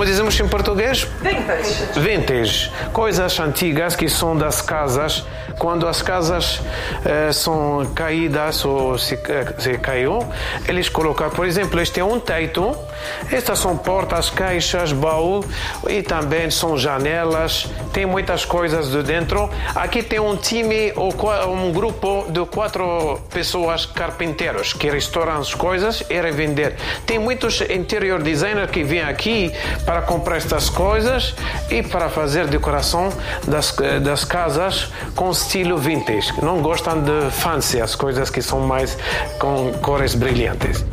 como dizemos em português? Vintage. Vintage. Coisas antigas que são das casas. Quando as casas são caídas ou se caiu, eles colocam, por exemplo, este é um teto. Estas são portas, caixas, baú e também são janelas. Tem muitas coisas de dentro. Aqui tem um time ou um grupo de 4 pessoas carpinteiros que restauram as coisas e revender. Tem muitos interior designers que vêm aqui para comprar estas coisas e para fazer decoração das casas com estilo vintage. Não gostam de fancy, as coisas que são mais com cores brilhantes.